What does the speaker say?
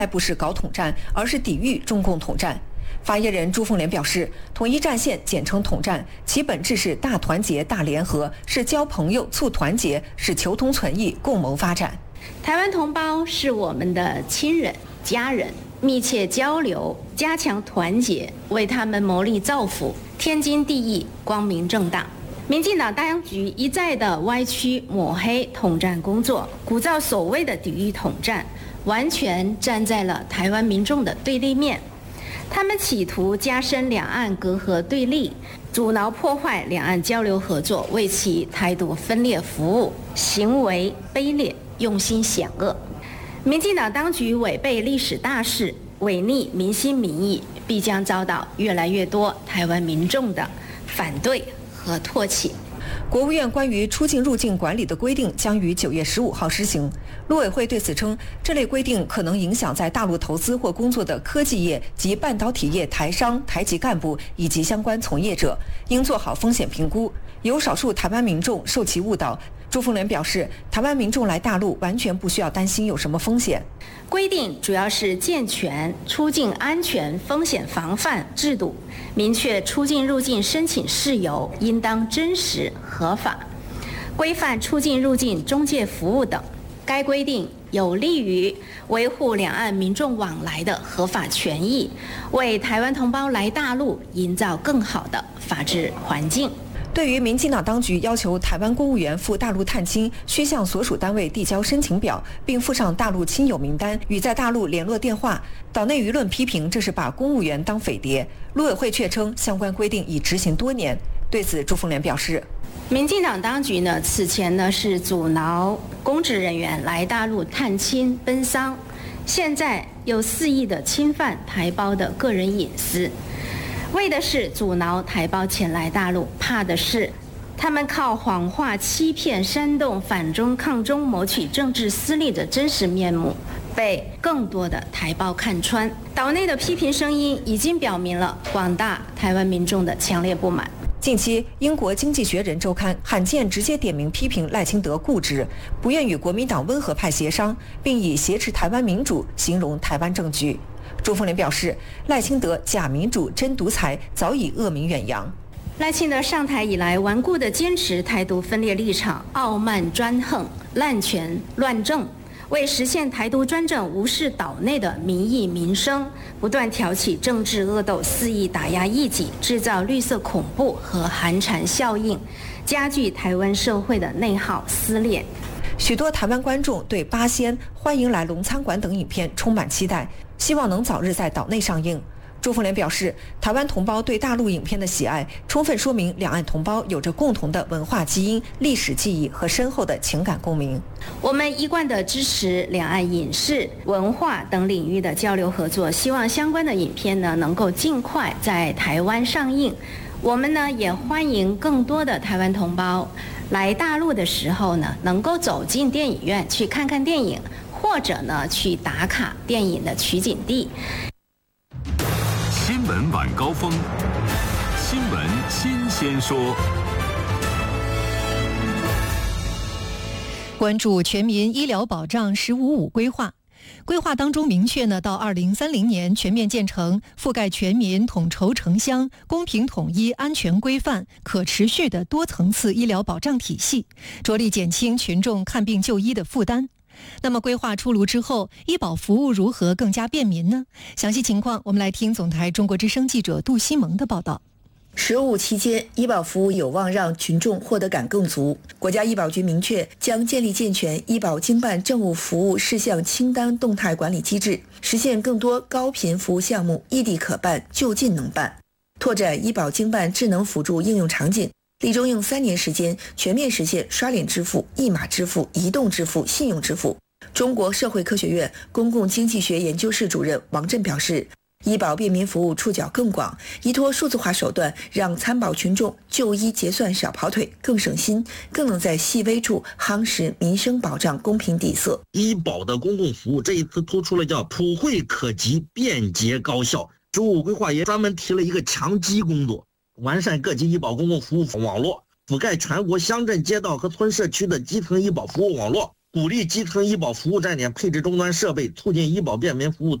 不是搞统战，而是抵御中共统战。发言人朱凤莲表示，统一战线简称统战，其本质是大团结、大联合，是交朋友、促团结，是求同存异、共谋发展。 台湾同胞是我们的亲人、家人，密切交流，加强团结，为他们谋利造福，天经地义、光明正大。民进党当局一再的歪曲抹黑统战工作，鼓噪所谓的抵御统战，完全站在了台湾民众的对立面。他们企图加深两岸隔阂对立，阻挠破坏两岸交流合作，为其台独分裂服务，行为卑劣，用心险恶。民进党当局违背历史大势，违逆民心民意，必将遭到越来越多台湾民众的反对和唾弃。 国务院关于出境入境管理的规定将于9月15号施行。陆委会对此称，这类规定可能影响在大陆投资或工作的科技业及半导体业台商、台籍干部以及相关从业者，应做好风险评估。有少数台湾民众受其误导。朱凤莲表示，台湾民众来大陆完全不需要担心有什么风险。 规定主要是健全出境安全风险防范制度，明确出境入境申请事由应当真实合法，规范出境入境中介服务等。该规定有利于维护两岸民众往来的合法权益，为台湾同胞来大陆营造更好的法治环境。 对于民进党当局要求台湾公务员赴大陆探亲需向所属单位递交申请表，并附上大陆亲友名单与在大陆联络电话，岛内舆论批评这是把公务员当匪谍。陆委会却称相关规定已执行多年。对此，朱凤莲表示， 民进党当局此前是阻挠公职人员来大陆探亲奔丧，现在又肆意的侵犯台胞的个人隐私，为的是阻挠台胞前来大陆，怕的是他们靠谎话欺骗煽动反中抗中谋取政治私利的真实面目被更多的台胞看穿。岛内的批评声音已经表明了广大台湾民众的强烈不满。 近期，英国《经济学人》周刊罕见直接点名批评赖清德固执，不愿与国民党温和派协商，并以挟持台湾民主形容台湾政局。朱凤莲表示，赖清德假民主真独裁，早已恶名远扬。 赖清德上台以来，顽固地坚持台独分裂立场，傲慢专横，滥权乱政，为实现台独专政，无视岛内的民意民生，不断挑起政治恶斗，肆意打压异己，制造绿色恐怖和寒蝉效应，加剧台湾社会的内耗撕裂。 许多台湾观众对《八仙》《欢迎来龙餐馆》等影片充满期待，希望能早日在岛内上映。朱凤莲表示，台湾同胞对大陆影片的喜爱，充分说明两岸同胞有着共同的文化基因、历史记忆和深厚的情感共鸣。 我们一贯地支持两岸影视、文化等领域的交流合作，希望相关的影片能够尽快在台湾上映。我们也欢迎更多的台湾同胞来大陆的时候能够走进电影院去看看电影，或者去打卡电影的取景地。 新闻晚高峰，新闻新鲜说。 关注全民医疗保障“15+5”规划。规划当中明确到2030年全面建成覆盖全民、统筹城乡、公平统一、安全规范、可持续的多层次医疗保障体系，着力减轻群众看病就医的负担。那么规划出炉之后，医保服务如何更加便民呢？详细情况我们来听总台中国之声记者杜西蒙的报道。 15期间，医保服务有望让群众获得感更足。国家医保局明确，将建立健全医保经办政务服务事项清单动态管理机制，实现更多高频服务项目异地可办、就近能办，拓展医保经办智能辅助应用场景。力中用3年时间，全面实现刷脸支付、一码支付、移动支付、信用支付。中国社会科学院公共经济学研究室主任王震表示，医保便民服务触角更广，依托数字化手段，让参保群众就医结算少跑腿，更省心，更能在细微处夯实民生保障公平底色。 医保的公共服务这一次突出了叫普惠可及、便捷高效。15规划也专门提了一个强基工作，完善各级医保公共服务网络，覆盖全国乡镇街道和村社区的基层医保服务网络， 鼓励基层医保服务站点配置终端设备，促进医保便民服务